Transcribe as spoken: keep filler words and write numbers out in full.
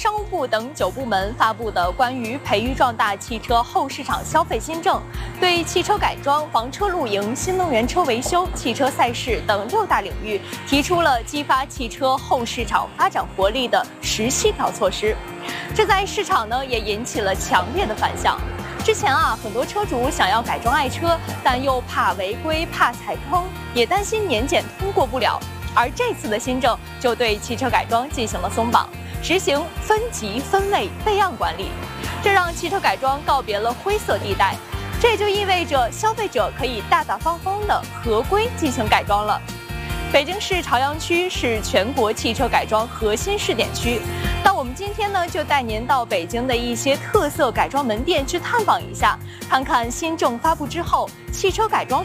商务部等九部门发布的关于培育壮大汽车后市场消费新政，对汽车改装、房车露营、新能源车维修、汽车赛事等六大领域提出了激发汽车后市场发展活力的十七条措施。这在市场呢也引起了强烈的反响。之前啊，很多车主想要改装爱车，但又怕违规、怕踩坑，也担心年检通过不了。而这次的新政就对汽车改装进行了松绑，实行分级、分类、备案管理，这让汽车改装告别了灰色地带。这也就意味着消费者可以大大方方的合规进行改装了。北京市朝阳区是全国汽车改装核心试点区。那我们今天呢，就带您到北京的一些特色改装门店去探访一下，看看新政发布之后，汽车改装